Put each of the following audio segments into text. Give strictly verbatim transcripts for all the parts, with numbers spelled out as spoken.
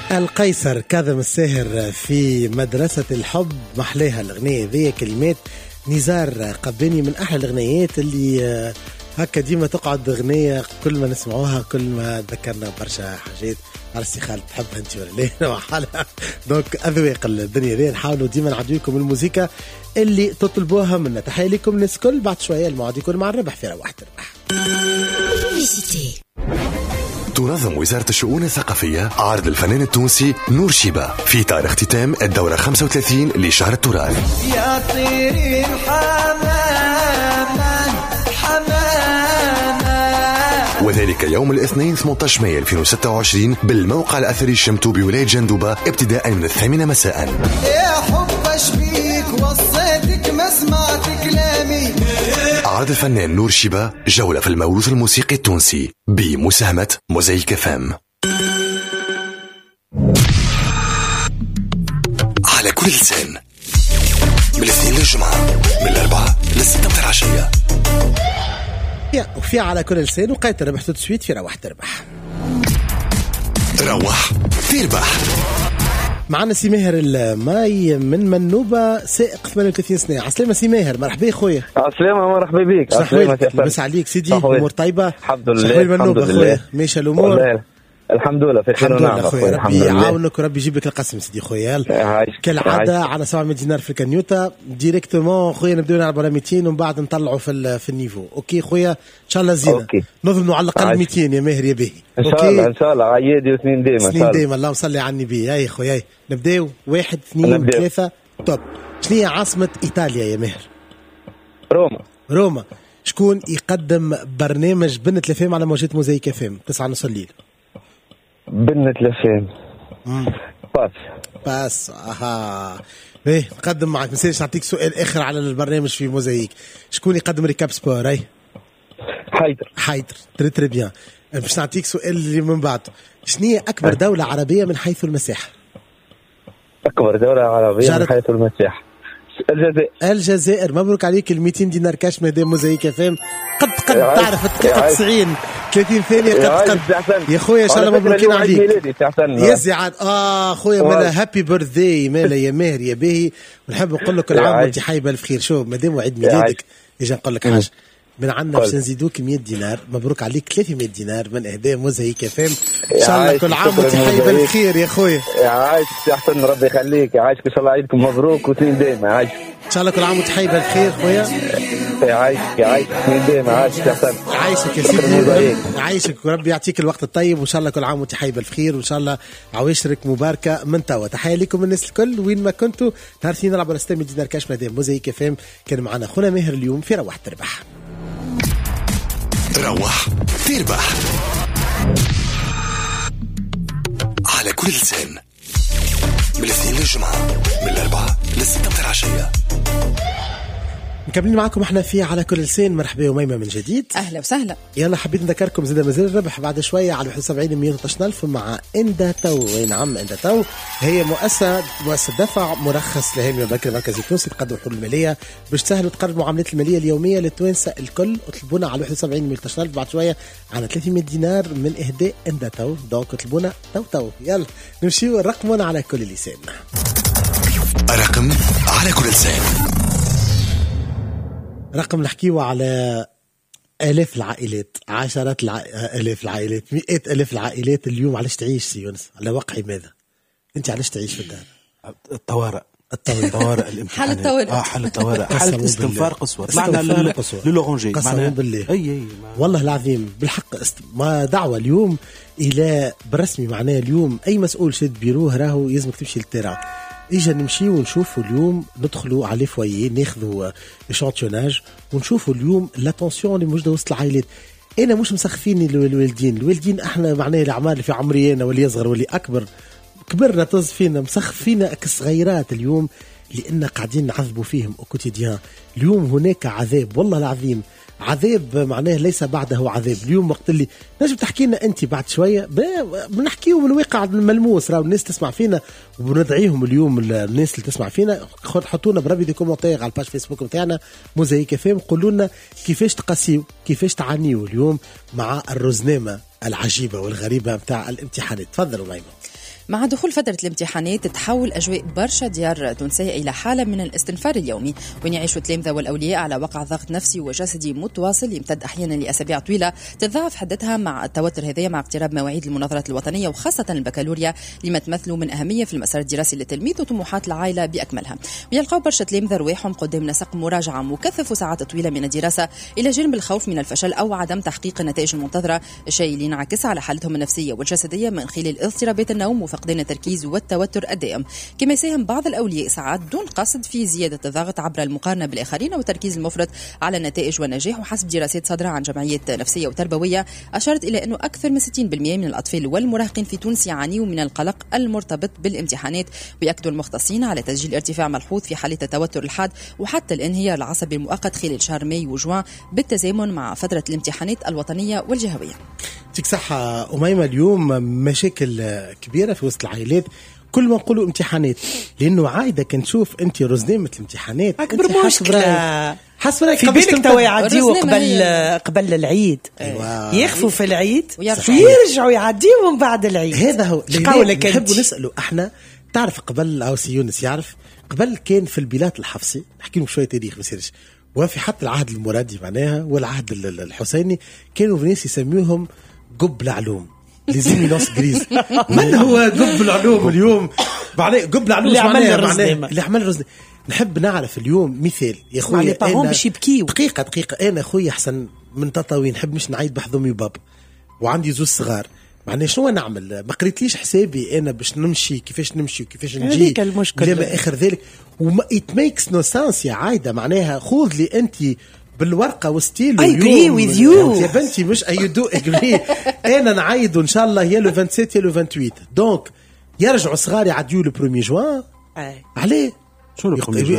القيصر كاظم الساهر في مدرسة الحب، محلاها الأغنية ذي، كلمات نزار قباني، من أحلى الأغنيات اللي هكا ديما تقعد أغنية كل ما نسمعوها كل ما ذكرنا برشا حاجات. عرفتي خالد تحبها انت ولا لا؟ وحالها دونك أذواق الدنيا ذي، نحاولوا ديما نعدي لكم الموسيقى اللي تطلبوها منا. تحية لكم الناس الكل. بعد شوية الموعد يكون مع الربح في روح تربح. تنظم وزارة الشؤون الثقافية عرض الفنان التونسي نور شيبة في تاريخ اختتام الدورة خمسة وثلاثين لشهر التراث. يا طيري حماما حماما، وذلك يوم الاثنين ثمانية عشر مايو ألفين وستة وعشرين بالموقع الأثري الشمتو بولاية جندوبة ابتداء من الثامنة مساء. يا حب شبيك وصيتك ما سمعت كلامي. عرض الفنان نور شيبة، جولة في الموروث الموسيقي التونسي بمساهمة موزايك فام. على كل لسان من الاثنين للجمعة، من الأربعة للستة متاع العشية. وفي على كل لسان وقيت ربح تسويت في روح تربح. روح تربح. معنا سي ماهر الماي من منوبة، سائق ثمانية وثلاثين سنة. عسلامة سي ماهر، مرحبا خويا. عسلامة، مرحبا بك. عسلامة، بس عليك سيدي، أمور طيبة؟ الحمد لله. الحمد لله. ماشي الأمور؟ الحمد لله في خير ونعم خويا. ربي يعاونك وربي يجيب لك القسم سيدي خويا. كالعادة على سبعمية دينار في الكنيوتا ديريكتومون خويا، نبداو نلعب على مئتين ومن بعد نطلعوا في في النيفو. اوكي خويا، ان شاء الله زينة. نضمنوا على الاقل مئتين يا ماهر يا باهي. ان شاء الله ان شاء الله عيادي واثنين ديما. اثنين ديما، اللهم صل على النبي. اي خويا نبداو واحد اثنين ثلاثة. توب. شنو هي عاصمة ايطاليا يا ماهر؟ روما. روما. شكون يقدم برنامج بنت الافلام على موجات موزايك افلام تسعة نص الليل؟ بنت الافلام. باس باس. اها ايه نقدم معك. نسيتش نعطيك سؤال اخر على البرنامج في موزايك. شكون يقدم ريكاب سبور؟ اي حيدر. حيدر تري تري بيان. باش نعطيك سؤال اللي من بعد. شنو هي اكبر دولة عربية من حيث المساحة؟ اكبر دولة عربية من حيث المساحة الجزائر. الجزائر. مبروك عليك ال مئتين دينار كاش مهدي موزايك فهم. قد قد تعرف الدقيقة تسعين ثلاثين ثانية قد قد يا خويا. ان شاء الله مبروكين عليك يا زعاد. اه خويا مالا هابي بيرثداي مالا يا ماهر يا باهي. ونحب نقول لك كل عام وانت حي بالف خير. شوف مادام عيد ميلادك يجي نقول لك حاجة من عندنا باش نزيدوك مية دينار. مبروك عليك ثلاثمية دينار من اهداء موزايك فهم. ان شاء الله كل عام وانت حي بالف خير يا خويا. يعيشك يا حسن، ربي يخليك. يعيشك ان شاء الله عيدكم مبروك واثنين ديما. يعيشك ان شاء الله كل عام وانت حي بالخير خويا. يعيشك يعيشك اثنين ديما. يعيشك يا حسن. يعيشك يا سيدي، يعيشك وربي يعطيك الوقت الطيب وان شاء الله كل عام وانت حي بالخير وان شاء الله عواشرك مباركه من توا. تحيه لكم الناس الكل وين ما كنتوا. نهار اثنين نلعب على ستمية دينار كاش مدام موزايك فام. كان معنا خونا ماهر اليوم في روح تربح. روح تربح على كل لسان من الاثنين للجمعة، من الأربعة للستة متاع العشية. مكملين معكم احنا في على كل لسان. مرحبا وميمة من جديد. اهلا وسهلا. يلا حبيت نذكركم زاد مازال الربح بعد شويه على واحد وسبعين مئة وثلاثة ألف مع انداتو. نعم انداتو هي مؤسسه مؤسسه دفع مرخص لهامي البنك المركزي التونسي تقدم حلول الماليه باش تسهل تقرب المعاملات الماليه اليوميه للتوانسه الكل. اطلبونا على واحد وسبعين مئة وثلاثة ألف بعد شويه على ثلاثمية دينار من اهداء انداتو. دونك اطلبونا تو تو. يلا نمشيو رقمنا على كل لسان. رقم على كل لسان. رقم نحكيو على آلاف العائلات، عشرات الع... آلاف العائلات، مئات آلاف العائلات اليوم. علاش تعيش سي يونس؟ على وقع ماذا؟ أنت علاش تعيش في الدار؟ الطوارئ. الطوارئ حل الطوارئ. اه حل الطوارئ. حالة استنفار قصوى. طلعنا للورانجي. قسما بالله. اي اي والله العظيم بالحق است... ما دعوة اليوم إلى بالرسمي. معناه اليوم أي مسؤول شد بيروه راهو يلزمك تمشي للتيران. إجا نمشي ونشوفوا اليوم ندخلوا على فويي ناخذوا إشانتيوناج ونشوفوا اليوم لاتونسيون اللي موجودة وسط العائلات. أنا مش مسخفيني الوالدين. الوالدين إحنا معناه الأعمال اللي في عمري أنا واللي يصغر واللي أكبر كبرنا طز فينا مسخفينا كصغيرات اليوم لأن قاعدين نعذبوا فيهم أوكوتيديان. اليوم هناك عذاب والله العظيم، عذاب معناه ليس بعده عذاب. اليوم وقت اللي نجم تحكي لنا أنت بعد شوية بنحكيه من واقع الملموس. راهو الناس تسمع فينا وبندعيهم اليوم الناس اللي تسمع فينا حطونا بربي دي كومنتير على الباج فيسبوك نتاعنا موزايك فهم. قولوا لنا كيفاش تقاسيو كيفاش تعانيوا اليوم مع الرزنامة العجيبة والغريبة متاع الامتحانات. تفضلوا ميمون. مع دخول فترة الامتحانات تتحول أجواء برشا ديار تونسية إلى حالة من الاستنفار اليومي، وين يعيش التلامذة والأولياء على وقع ضغط نفسي وجسدي متواصل يمتد أحيانا لأسابيع طويلة، تتضاعف حدتها مع التوتر هذايا مع اقتراب مواعيد المناظرات الوطنية وخاصة البكالوريا لما تمثلوا من أهمية في المسار الدراسي للتلميذ وطموحات العائلة بأكملها. ويلقاو برشا تلامذة رواحهم قدام نسق مراجعة مكثف وساعات طويلة من الدراسة إلى جانب الخوف من الفشل أو عدم تحقيق النتائج المنتظرة، الشيء اللي ينعكس على حالتهم النفسية والجسدية من خلال اضطرابات النوم وفقدان التركيز والتوتر الدائم. كما يساهم بعض الأولياء ساعات دون قصد في زيادة الضغط عبر المقارنة بالآخرين والتركيز المفرط على النتائج والنجاح. وحسب دراسات صادرة عن جمعيات نفسية وتربوية أشارت إلى أنه أكثر من ستين بالمئة من الأطفال والمراهقين في تونس يعانيوا من القلق المرتبط بالامتحانات، ويأكدوا المختصين على تسجيل ارتفاع ملحوظ في حالة التوتر الحاد وحتى الانهيار العصبي المؤقت خلال شهر ماي وجوان بالتزامن مع فترة الامتحانات الوطنية والجهوية. يعطيك صحة أميمة. اليوم مشاكل كبيرة في وسط العائلات، كل ما نقولوا امتحانات لأنه عايدة كنشوف أنت رزنامة الامتحانات أكبر مشكلة. حسب رأيك في بالك توا يعديوا قبل قبل العيد، أيوة. يخفوا في العيد ويرجعوا يعديوا من بعد العيد. هذا هو اللي نحب نسأله احنا. تعرف قبل عوسي يونس يعرف قبل كان في البلاد الحفصي، نحكي لكم شوية تاريخ ما يصيرش، وفي حتى العهد المرادي معناها والعهد الحسيني كانوا الناس يسميوهم قب العلوم لازم ينص جريز. من هو قب العلوم اليوم؟ معناه قب العلوم اللي عمل الرزنامة اللي عمل الرزنامة. نحب نعرف اليوم مثال يا خويا أنا باش يبكيو دقيقة دقيقة. أنا خويا أحسن من تطاوين نحب مش نعيد بحضمي وبابا وعندي زوج صغار، معناه شنو نعمل؟ ما قريتليش حسابي أنا باش نمشي كيفاش نمشي وكيفاش نجي. هذيك المشكلة لما آخر ذلك وما it makes no sense يا عايدة. معناها خذ لي أنت بالورقة وستيلو. I agree with you يا بنتي مش I do agree. أنا نعيد إن شاء الله يا لو سبعة وعشرين يا لو ثمانية وعشرين. دونك يرجعوا صغار يعديوا لو بروميي جوان. عليه شنو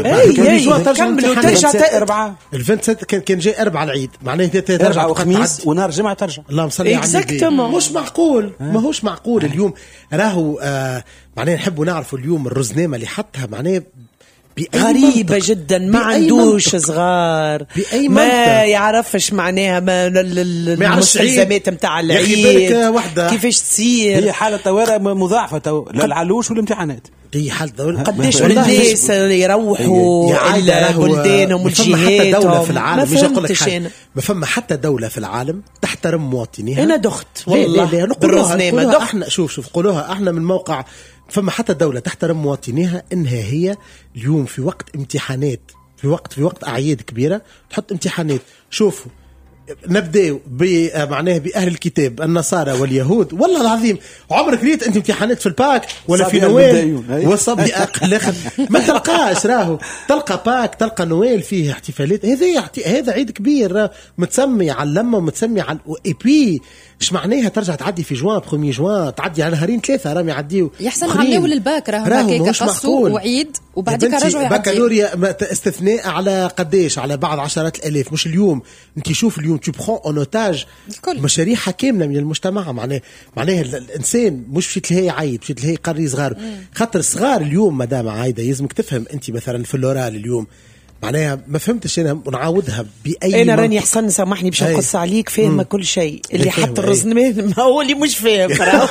كملوا ترجع أربعة الفنت كان كان جاي أربعة العيد معناه ترجع وخميس ونهار جمعة ترجع. اللهم صل على النبي. مش معقول ما هوش معقول. اليوم راهو آه معناه نحبوا نعرفوا اليوم الرزنامة اللي حطها معناه غريبة جدا، ما عندوش صغار ما يعرفش معناها ما المستلزمات متاع العيد كيفاش تصير. هي حالة طوارئ مضاعفة للعلوش والامتحانات. هي حالة طوارئ. قديش الناس يروحوا إلى بلدانهم والجهات دولة في العالم. مش أقول لك ما فما حتى دولة في العالم تحترم مواطنيها. أنا دخت والله بالرزنامة. احنا شوف شوف قولوها احنا من موقع فما حتى دولة تحترم مواطنيها انها هي اليوم في وقت امتحانات في وقت في وقت أعياد كبيرة تحط امتحانات. شوفوا نبدأ بمعناه بأهل الكتاب النصارى واليهود. والله العظيم عمرك ريت أنت امتحانات في الباك ولا في نويل وصبي أقل ما تلقاش. راهو تلقى باك تلقى نويل فيه احتفالات. هذا هذا عيد كبير متسمي على اللمة ومتسمي على إيبي. إيش معناها ترجع تعدي في جوان بخمي جوان تعدي على نهارين ثلاثة راهم يعديو يحسن عملوا للباك راهو هكاك قصوا وعيد وبعدين رجعوا يعديو. بكالوريا استثناء على قديش على بعض عشرات الآلاف مش اليوم. أنت شوف اليوم tu prends en otage مشاريع كاملة من المجتمع. معناه معناه الإنسان مش مشيت لهي عيد مشيت لهي قري صغار خاطر صغار اليوم مدام عايدة يلزمك تفهم أنت مثلا في اللورال اليوم معناها ما فهمتش أنا ونعاودها بأي أنا راني حسن سامحني باش نقص عليك فاهمة كل شيء اللي حط الرزنامة ما هو اللي مش فاهم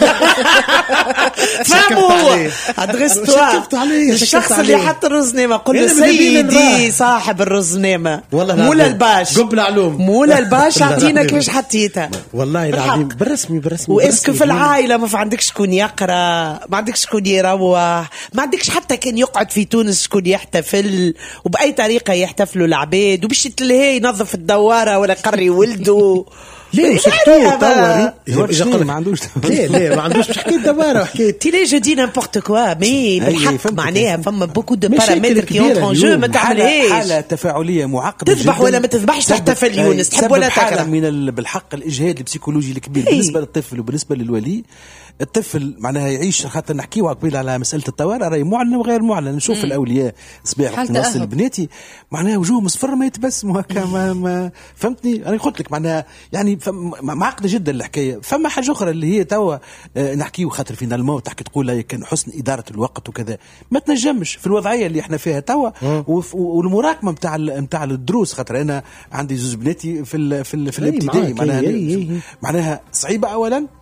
فهموا أدرستوا الشخص اللي حط الرزنامة قل له سيدي صاحب الرزنامة مولا الباش قبل علوم مولا الباش أعطينا كيفاش حطيتها والله العظيم بالرسمي بالرسمي. وإسكو في العائلة ما عندك شكون يقرأ ما عندك شكون يروح ما عندكش حتى كان يقعد في تونس شكون يحتفل وبأي طريقة يحتفلوا العباد وباش تلهي ينظف الدوارة ولا قري ولده. ليه سكتوا طوري إذا ما عندوش ليه ليه ما عندوش حكاية دوارة وحكاية تيلي جو دي نامبورت كوا مي بالحق معناها فما بوكو دو بارامتر كي اونتر ان جو ما تعملهاش حالة تفاعلية معقدة تذبح ولا ما تذبحش تحتفل يونس تحب ولا تكره من بالحق الإجهاد البسيكولوجي الكبير بالنسبة للطفل وبالنسبة للولي. الطفل معناها يعيش خاطر نحكيو قبيل على مسألة الطوارئ راهي معلن وغير معلن. نشوف مم. الأولياء صباح نوصل بناتي معناها وجوه مصفر ما يتبسموا هكا ما, ما فهمتني. أنا قلت لك معناها يعني معقدة جدا الحكاية. فما حاجة أخرى اللي هي توا آه نحكيو خاطر فينا الموت تحكي تقول كان حسن إدارة الوقت وكذا ما تنجمش في الوضعية اللي احنا فيها توا والمراكمة متاع متاع الدروس. خاطر أنا عندي زوج بناتي في ال في, ال في الابتدائي معناها معناها صعيبة أولا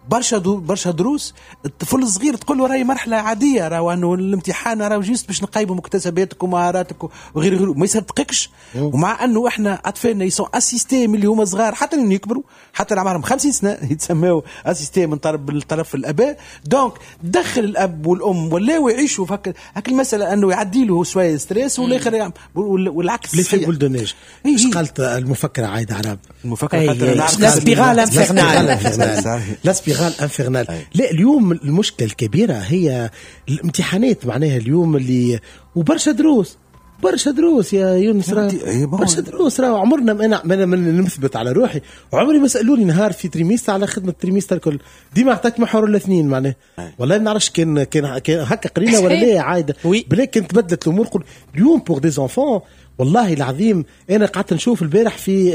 برشا دو برشا دروس الطفل الصغير تقول له راهي مرحله عاديه، راهو انه الامتحان راهو جيست باش نقيموا مكتسباتك ومهاراتك وغير غير ما يصدقكش. ومع انه احنا اطفالنا يسون اسيستي من اللي هما صغار حتى اللي يكبروا حتى اللي عمرهم خمسين سنه يتسموا اسيستي من طرف طرف الاباء. دونك دخل الاب والام ولاو يعيشوا في هكا هك المساله انه يعدي له شويه ستريس والاخر والعكس. اللي في بولدونيج ايش قالت المفكره عايده عرب؟ المفكره لا سبيغال انفيرنال لا سبيغال انفيرنال. لا اليوم المشكله الكبيره هي الامتحانات معناها اليوم اللي وبرشا دروس برشا دروس يا يونس راه برشا دروس راه عمرنا انا انا من نثبت على روحي عمري ما سالوني نهار في تريميستر على خدمه تريميستر الكل ديما عطاك محور الاثنين معناه والله ما نعرفش كان كان, كان هكا قرينا ولا لا عايده بلا كانت تبدلت الامور. قل اليوم بور دي زونفون والله العظيم انا قعدت نشوف البارح في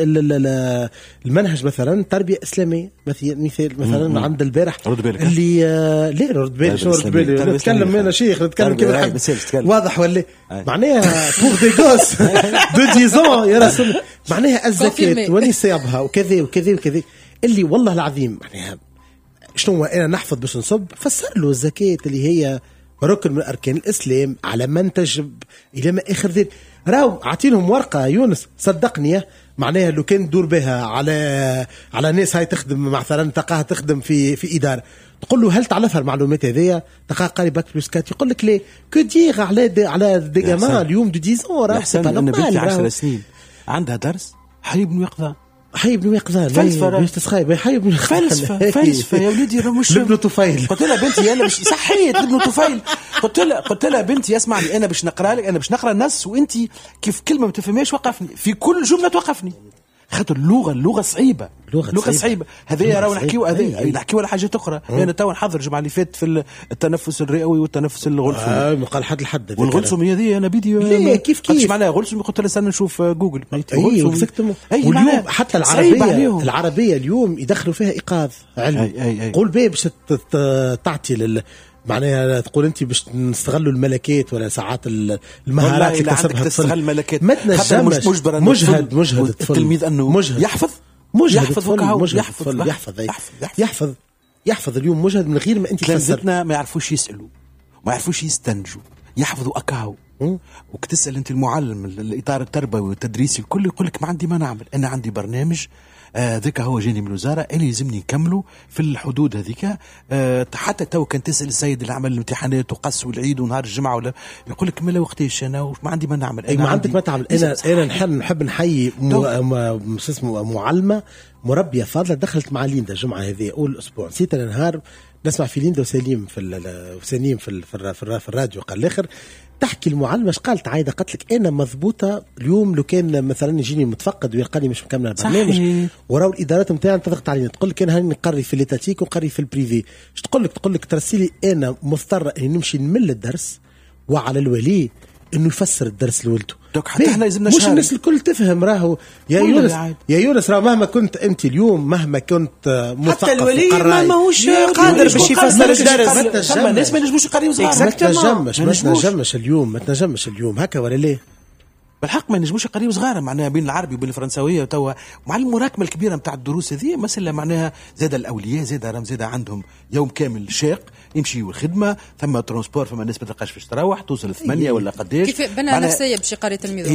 المنهج مثلا تربيه اسلاميه مثال مثلا مم. عند البارح اللي آه لا رد بالي شو رد بالي نتكلم انا شيخ نتكلم كذا واضح ولا معناها بور دي غوس دو ديزون يا رسول معناها الزكاه ونصابها وكذا وكذا وكذا اللي والله العظيم معناها شنو انا نحفظ باش نصب فسر له الزكاه اللي هي ركن من اركان الاسلام على منتج الى ما اخر ذلك. راو عطينهم ورقه يونس صدقني معناها لو كان تدور بها على على ناس هاي تخدم مثلا تلقاها تخدم في في اداره تقول له هل تعرفها المعلومات هذيا تلقاها قاري باك بلس كات يقول لك ليه كو دير على دي على دي جامان اليوم دو ديزون راه سي با نورمال. عشر سنين عندها درس حي بن يقظان حي بن يقظان فلسفه باش تسخاي حي بن فلسفه فلسفه يا وليدي راه مش ابن طفيل. قلت لها بنتي انا باش صحيت ابن طفيل قلت لها قلت لها بنتي اسمعني انا باش نقرا لك انا باش نقرا النص وانت كيف كلمه ما تفهميش وقفني في كل جمله توقفني خاطر اللغه اللغه صعيبه لغه, لغة صعيبه هذه راهو نحكيو هذه نحكيو على حاجات اخرى. انا تو نحضر الجمعه اللي فاتت في التنفس الرئوي والتنفس الغلفي اه مقال حد الحد والغلسوم هذه انا بدي ليه كيف كيف معناها غلسوم قلت لها استنى نشوف جوجل ايوه اكزاكتومون. واليوم حتى العربيه العربيه اليوم يدخلوا فيها ايقاظ علمي قول بيه باش تعطي لل معناها تقول انت باش نستغلوا الملكات ولا ساعات المهارات اللي كسبها تستغل الملكات ما تنجمش مجهد مجهد التلميذ انه مجهد يحفظ مجهد يحفظ مجهد يحفظ يحفظ يحفظ يحفظ اليوم مجهد من غير ما انت تلامذتنا ما يعرفوش يسالوا ما يعرفوش يستنجوا يحفظوا اكاو وكتسال انت المعلم الاطار التربوي والتدريسي الكل يقول لك ما عندي ما نعمل انا عندي برنامج ذاك آه هو جاني من الوزاره اللي يلزمني نكمله في الحدود هذيك. آه حتى تو كان تسال السيد اللي عمل الامتحانات وقص والعيد ونهار الجمعه ولا يقول لك ما وقتاش انا ما عندي ما نعمل انا ما عندك ما تعمل. انا انا نحب نحب نحيي م... اسمه معلمه مربيه فاضله دخلت مع ليندا الجمعه هذه اول اسبوع نسيت النهار نسمع في ليندا وسليم في وسليم في في, في الراديو قال الاخر تحكي المعلمه اش قالت عايده قالت لك انا مضبوطه اليوم لو كان مثلا يجيني متفقد ويلقى لي مش مكمل البرنامج وراو الادارات نتاعنا تضغط علينا تقول لك انا هاني نقري في ليتاتيك ونقري في البريفي اش تقول لك تقول لك ترسلي انا مضطره اني نمشي نمل الدرس وعلى الولي انه يفسر الدرس لولده. حتى احنا لازمنا مش الناس الكل تفهم راهو يا يونس يا يونس راه مهما كنت انت اليوم مهما كنت مثقف حتى الولي ما ماهوش قادر باش يفسر الدرس. ثم الناس ما ينجموش يقريو صغار ما تنجمش ما تنجمش اليوم ما تنجمش اليوم هكا ولا ليه بالحق ما نجموش يقريو صغار معناها بين العربي وبين الفرنسويه وتوا مع المراكمه الكبيره نتاع الدروس هذه مساله معناها زاد الاولياء زاد رام زاد عندهم يوم كامل شاق يمشيوا الخدمه ثم ترونسبور فما الناس ما تلقاش فاش تروح توصل ثمانية ولا قداش كيف بنى نفسيه باش يقري تلميذه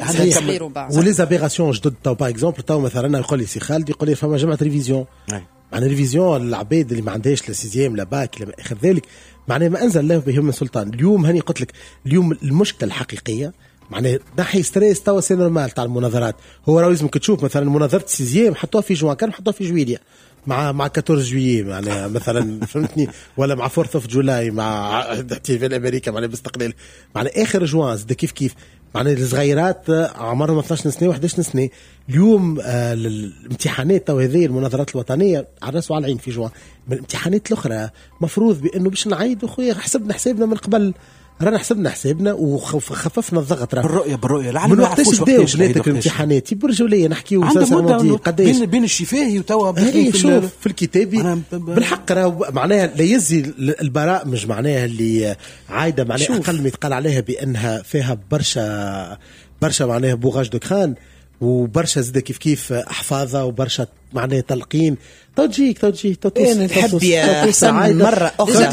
ولي زابيغاسيون جدد تو باغ اكزومبل تو مثلا يقول لي سي خالد يقول لي فما جمعه ريفيزيون معناها ريفيزيون العباد اللي ما عندهاش لا سيزيام لا باك لا اخر ذلك معناها ما انزل الله بهم من سلطان. اليوم هاني قلت لك اليوم المشكله الحقيقيه معناها نحي ستريس توا سي نورمال تاع المناظرات هو راه لازمك تشوف مثلا مناظره السيزيام حطوها في جوان كان حطوها في جويليا مع مع أربعة عشر جويي معناها مثلا فهمتني ولا مع أربعة اوف جولاي مع احتفال امريكا معناها باستقلال معناها اخر جوان زاد كيف كيف معناها الصغيرات عمرهم اثناش سنه واحد عشر سنه اليوم آه الامتحانات تو هذه المناظرات الوطنيه على الراس وعلى العين في جوان من الامتحانات الاخرى مفروض بانه باش نعيدوا خويا حسبنا حسابنا من قبل رانا حسبنا حسابنا وخففنا الضغط راه بالرؤيه بالرؤيه العالم ما يعرفوش بداو بناتك الامتحانات يبرجوا لي نحكيو قداش بين بين الشفاهي وتوا في شوف في الكتابي بالحق راه معناها لا يزي البراء مش معناها اللي عايده معناها اقل ما يتقال عليها بانها فيها برشا برشا معناها بوغاج دو كران وبرشا زده كيف كيف أحفاظة وبرشا معناه تلقين توجيك توجيه توصل. أنا نحب يا حسن مرة أخرى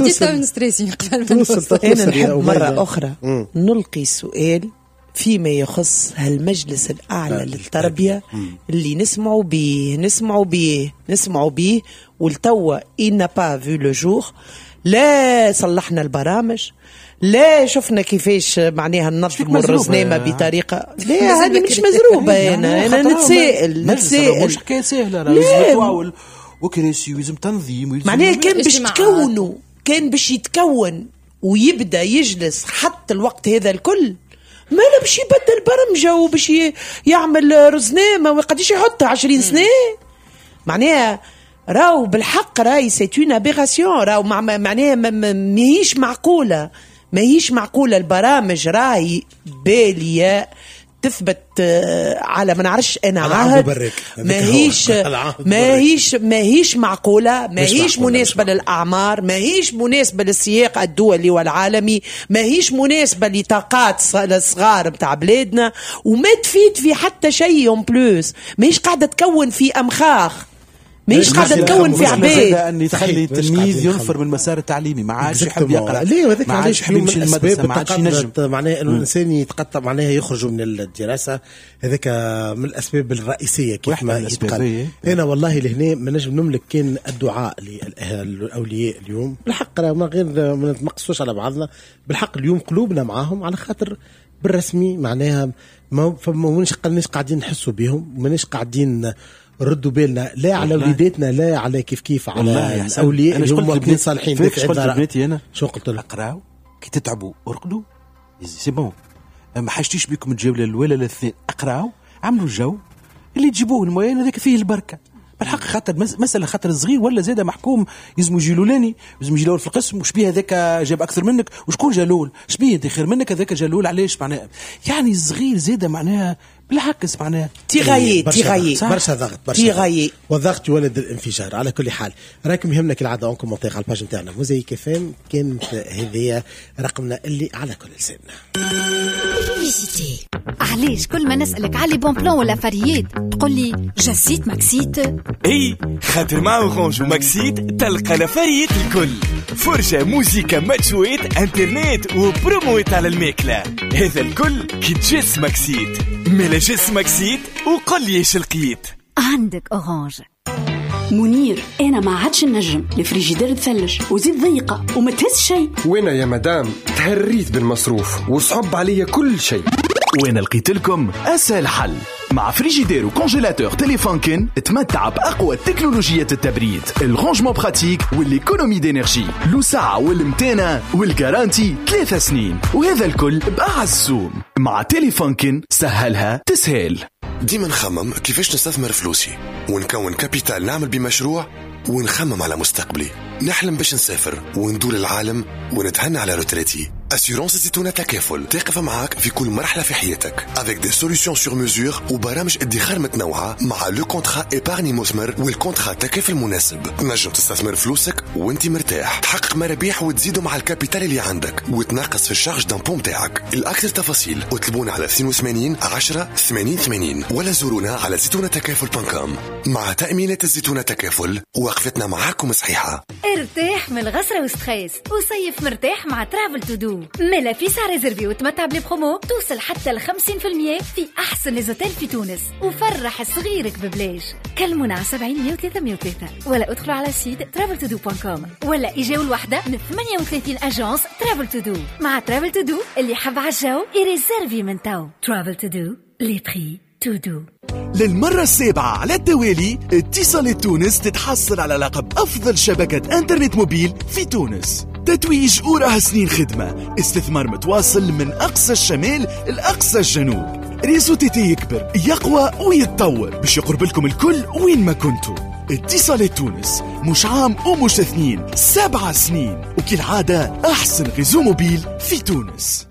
أنا نحب مرة أخرى نلقي سؤال فيما يخص هالمجلس الأعلى للتربية اللي نسمعوا به نسمعوا به نسمعوا به والتوا il n'a pas vu le jour. لا صلحنا البرامج، لا شفنا كيفاش معناها ننظموا الرزنامة بطريقة. لا هذه مش مزروبة. أنا أنا نتسائل نتسائل مش حكاية سهلة. لازم وكراسي ولازم تنظيم معناها كان باش تكونوا كان باش يتكون ويبدأ يجلس حتى الوقت هذا الكل ما لا باش يبدل برمجة وباش يعمل رزنامة وقديش يحطها عشرين سنة. معناها راو بالحق راي سيتون ابيغاسيون راو معناها ماهيش معقولة ماهيش معقولة. البرامج راي بالية تثبت على ما نعرفش انا عهد ماهيش ماهيش ماهيش معقوله ماهيش مناسبه للاعمار ماهيش مناسبه للسياق الدولي والعالمي ماهيش مناسبه لطاقات الصغار بتاع بلادنا وما تفيد في حتى شيء اون بلوس. ماهيش قاعده تكون في امخاخ ماهيش قاعده تكون في عباد ان تخلي التلميذ ينفر من المسار التعليمي ما عادش يحب يقرا ليه وهذاك ما عادش يحب يمشي للمدرسه ما عادش ينجم معناه انه الانسان يتقطع معناها يخرجوا من الدراسه. هذاك من الاسباب الرئيسيه كيف ما يتقال. انا والله لهنا ما نجم نملك كان الدعاء للاولياء اليوم بالحق من غير ما نقصوش على بعضنا بالحق اليوم قلوبنا معاهم على خاطر بالرسمي معناها ما ماناش قاعدين نحسوا بهم ماناش قاعدين ردوا بالنا لا على وليداتنا لا على كيف كيف على الاولياء اللي هم واقفين صالحين. كيف قلت لبناتي انا شو قلت لهم؟ اقراو كي تتعبوا ارقدوا سي بون ما حاجتيش بكم تجاوب الاولى للاثنين. اقراو عملوا الجو اللي تجيبوه الموين هذاك فيه البركه بالحق خاطر مساله خاطر صغير ولا زاده محكوم يزمو جلولاني يزمو جلول في القسم وش بيه هذاك جاب اكثر منك وشكون جلول اش بيه انت خير منك هذاك جلول علاش معناها يعني صغير زاده معناها بالعكس معناها تيغايي تيغايي برشا ضغط برشا تيغايي والضغط يولد الانفجار. على كل حال راكم يهمنا كالعاده اونكم منطقه على الباج نتاعنا موزايك فام كانت هذه رقمنا اللي على كل لساننا. علاش كل ما نسألك على بون بلان ولا فريات تقول لي جسيت ماكسيت؟ اي خاطر مع اورانج وماكسيت تلقى لفريات الكل فرجة موسيقى ماتشويت انترنت وبرومويت على الماكلة. هذا الكل كي تجس ماكسيت ملا جس ماكسيت وقل لي ايش لقيت عندك اورانج. منير انا ما عادش نجم الفريجيدير تثلج وزيد ضيقه وما تهز شيء. وين يا مدام تهريت بالمصروف وصعب عليا كل شيء. وين لقيت لكم اسهل حل مع فريجيدير وكونجيلاتور تيليفونكن تمتع باقوى تكنولوجيات التبريد الرونجمون براتيك والايكونومي دينيرجي لو ساعه والمتانه والجارانتي ثلاثة سنين وهذا الكل باعز السوم. مع تيليفونكن سهلها تسهل. ديما نخمم كيفاش نستثمر فلوسي ونكون كابيتال نعمل بمشروع ونخمم على مستقبلي. نحلم باش نسافر وندور العالم ونتهنى على روتريتي. أسيرونس زيتونة تكافل تقف معاك في كل مرحلة في حياتك avec des solutions sur mesure وبرامج ادخار متنوعة مع لو كونترا إيبارني مثمر والكونترا تكافل مناسب. تنجم تستثمر فلوسك وانت مرتاح تحقق مرابح وتزيدوا مع الكابيتال اللي عندك وتنقص في الشارج دامبو متاعك. الأكثر تفاصيل اطلبونا على اثنين وثمانين عشرة ثمانين ثمانين ولا زورونا على زيتونة تكافل دوت كوم. مع تأمينات الزيتونة تكافل وقفتنا معاكم صحيحة. ارتاح من الغسرة وستريس وصيف مرتاح مع ترافل تو دو. ملا في ساعة ريزرفي وتمتع بلي توصل حتى ل خمسين بالمية في أحسن ليزوتيل في تونس وفرح صغيرك ببلاش. كلمونا على سبعين مية وثلاثة مية وثلاثة ولا ادخلوا على سيت ترافل تو دو دوت كوم ولا إجاو الوحدة من ثمانية وثلاثين أجانس ترافل تو دو. مع ترافل تو دو اللي حب عالجو يريزرفي من تو. ترافل تو دو لي بري تو دو. للمرة السابعة على التوالي اتصالات تونس تتحصل على لقب أفضل شبكة انترنت موبيل في تونس. تتويج وراها سنين خدمة استثمار متواصل من أقصى الشمال لأقصى الجنوب. ريزو تي تي يكبر يقوى ويتطور باش يقرب لكم الكل وين ما كنتوا. اتصالات تونس مش عام ومش اثنين سبعة سنين وكالعادة أحسن ريزو موبيل في تونس.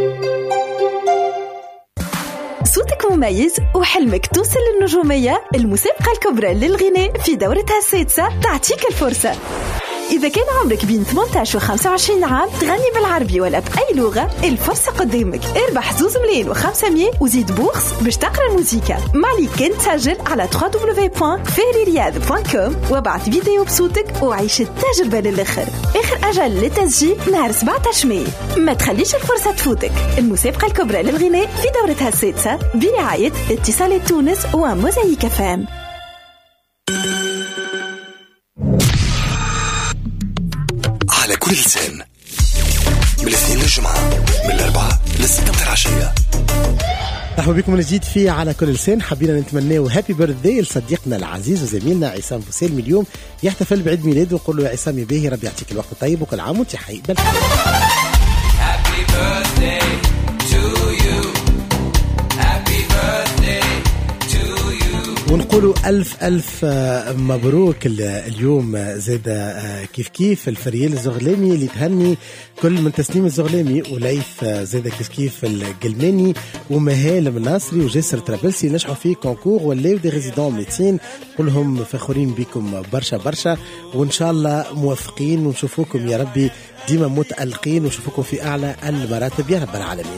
صوتك مميز وحلمك توصل للنجومية. المسابقة الكبرى للغناء في دورتها السادسة تعطيك الفرصة. إذا كان عمرك بين ثمانية عشر و خمسة وعشرين عام تغني بالعربي ولا بأي لغة، الفرصة قدامك. اربح زوز ملايين وخمسمية وزيد بوخس باش تقرا الموسيقى. مالي كنت تسجل على دبليو دبليو دبليو دوت فهري رياض دوت كوم وابعث فيديو بصوتك وعيش التجربة للآخر. آخر أجل للتسجيل نهار سبعة عشر ماي. ما تخليش الفرصة تفوتك. المسابقة الكبرى للغناء في دورتها السادسة برعاية اتصالات تونس وموزايك فام. على كل لسان من الاثنين للجمعة من الأربعة للستة متاع العشية. مرحبا بكم من جديد في على كل لسان. حبينا نتمناه هابي بيرثداي لصديقنا العزيز وزميلنا عصام بوسيلمي اليوم يحتفل بعيد ميلاده، ونقول له يا عصام يا باهي ربي يعطيك الوقت الطيب وكل عام وانت حي بالخير. هابي بيرثداي تو يو، هابي بيرثداي تو يو، ونقولوا ألف ألف مبروك اليوم. زاد كيف كيف الفريال الزغلامي اللي تهني كل من تسليم الزغلامي وليف زاد كيف كيف القلماني ومهال مناصري وجسر ترابلسي نجحوا في كونكور ولاو دي ريزيدون ميديسين. كلهم فخورين بكم برشا برشا، وإن شاء الله موفقين ونشوفوكم يا ربي ديما متألقين ونشوفوكم في أعلى المراتب يا رب العالمين.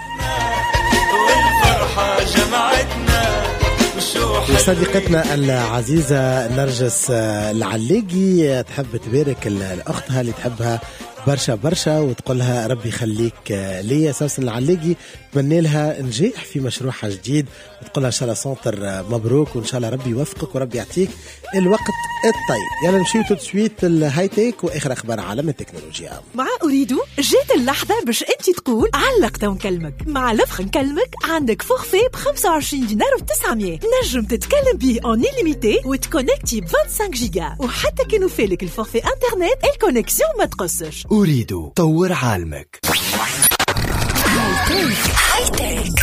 والفرحة جمعتنا وصديقتنا العزيزة نرجس العلاقي تحب تبارك لأختها اللي تحبها برشا برشا وتقولها ربي يخليك ليا. سوسن العلاقي تمنى لها نجاح في مشروعها جديد وتقولها إن شاء الله سنتر مبروك وإن شاء الله ربي يوفقك وربي يعطيك الوقت الطيب. يلا نمشيو تسويت الهاي تيك وآخر أخبار عالم التكنولوجيا. مع أريدو جات اللحظة باش أنت تقول علقت ونكلمك. مع لفخ نكلمك عندك فورفي ب خمسة وعشرين دينار و تسعمية نجم تتكلم به اون إليميتي وتكونكتي ب خمسة وعشرين جيجا، وحتى كي نوفيلك الفورفي انترنت الكونكسيون ما تقصش. أريدو طور عالمك. هاي تيك.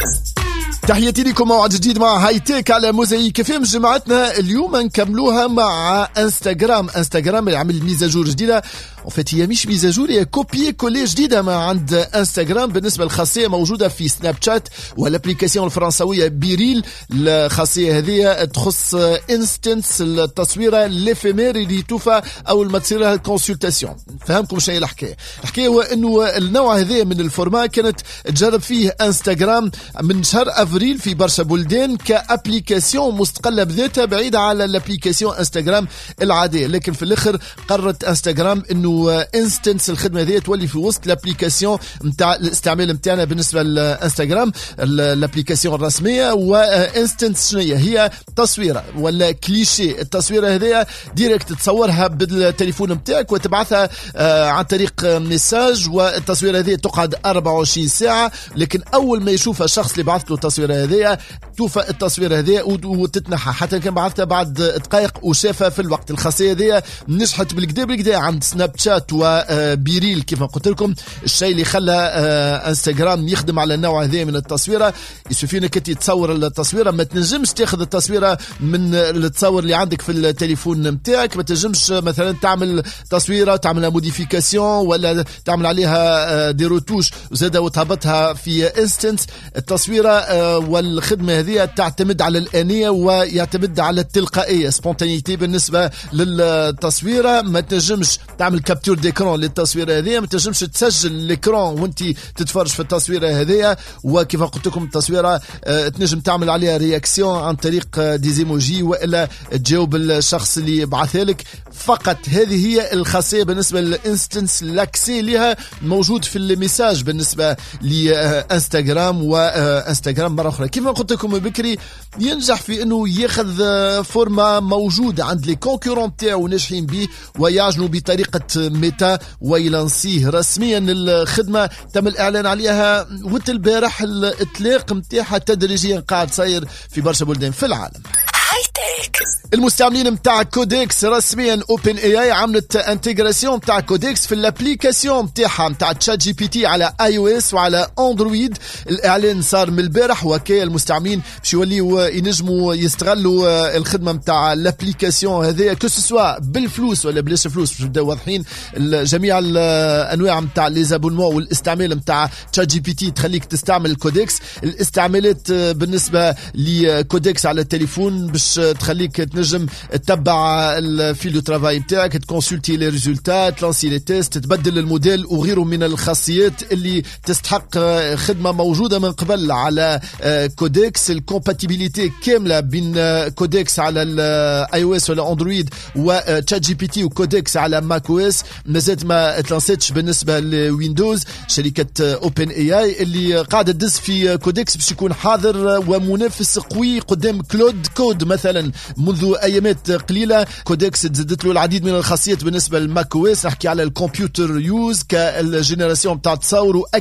تحياتي لكم موعد جديد مع هاي تيك على موزايك فيم. جمعتنا اليوم نكملوها مع انستغرام. انستغرام يعمل ميزاجور جديده، وفات هي مش ميزاجور، هي كوبي كولي جديده ما عند انستغرام بالنسبه للخاصيه موجوده في سناب شات والابليكاسيون الفرنسويه بيريل. الخاصيه هذه تخص انستنس التصويره ليفيمير اللي توفى او ما تصير لها كونسلتاسيون. فهمكم شنو هي الحكايه؟ الحكايه هو انه النوع هذا من الفورما كانت تجرب فيه انستغرام من شهر افريل في برشا بلدان كابليكاسيون مستقله بذاتها بعيده على الابليكاسيون انستغرام العاديه، لكن في الاخر قررت انستغرام انه انستنس الخدمه هذه تولي في وسط الابليكاسيون نتاع الاستعمال نتاعنا بالنسبه للانستغرام الابليكاسيون الرسميه. وانستنس شنو هي؟ هي تصويره ولا كليشيه. التصويره هذه ديريكت تصورها بالتليفون نتاعك وتبعثها عن طريق ميساج، والتصويره هذه تقعد أربعة وعشرين ساعه، لكن اول ما يشوفها الشخص اللي بعث له التصويره هذه توفى التصويره هذه وتتنحى، حتى كان بعثتها بعد دقائق وشافها في الوقت. الخاصيه هذه نجحت بالكدا بالكدا عند سناب شات وبيريل كيف ما قلت لكم. الشيء اللي خلى انستغرام يخدم على النوع هذا من التصويره يسوي انك تصور التصويره، ما تنجمش تاخذ التصويره من التصور اللي عندك في التليفون نتاعك. ما تنجمش مثلا تعمل تصويره تعملها موديفيكاسيون ولا تعمل عليها دي روتوش وزاده وتهبطها في انستنس. التصويره والخدمه هذه تعتمد على الآنية ويعتمد على التلقائيه سبونتانيتي بالنسبه للتصويره. ما تنجمش تعمل كابتور ديكرون للتصويره هذه، ما تنجمش تسجل الاكران وانت تتفرج في التصويره هذه. وكيف قلت لكم التصويره تنجم تعمل عليها رياكسيون عن طريق ديزيموجي والا تجاوب الشخص اللي بعثها لك فقط. هذه هي الخاصيه بالنسبه للانستنس. لاكسي لها موجود في الميساج بالنسبه لانستغرام. وانستغرام مره اخرى كيف ما قلت لكم بكري ينجح في انه ياخذ فورما موجوده عند لي كونكورون تاعو ناجحين به ويعجنوا بطريقه ميتا ويلانسيه رسميا. الخدمه تم الاعلان عليها وقت البارح، الاطلاق نتاعها تدريجيا قاعد صاير في برشا بلدان في العالم. المستعملين متاع كوديكس رسميا اوبن اي اي عملت انتجراسيون متاع كوديكس في الابليكاسيون متاعها متاع تشات جي بي تي على اي او اس وعلى اندرويد. الاعلان صار من البارح وكاي المستعملين باش يوليوا ينجموا يستغلوا الخدمه متاع الابليكاسيون هذه كو سوا بالفلوس ولا بلاش فلوس باش نبداو واضحين. جميع الانواع متاع لي زابونمون والاستعمال متاع تشات جي بي تي تخليك تستعمل كوديكس. الاستعمالات بالنسبه لكوديكس على التليفون باش تخليك تنجم تتبع الفيل دو ترافاي نتاعك، تكونسلتي لي ريزولتا، تلانسي لي تيست، تبدل الموديل وغيره من الخاصيات اللي تستحق خدمه موجوده من قبل على كودكس. الكومباتيبيليتي كامله بين كودكس على الاي او اس ولا اندرويد وتشات جي بي تي وكودكس على ماك او اس مازالت ما تلانسيتش بالنسبه لويندوز. شركه اوبن اي اي اللي قاعده تدز في كودكس باش يكون حاضر ومنافس قوي قدام كلود كود مثلا. منذ ايامات قليله كودكس تزدت له العديد من الخاصيات بالنسبه للماك او اس، نحكي على الكمبيوتر يوز كالجينيراسيون تاع تصور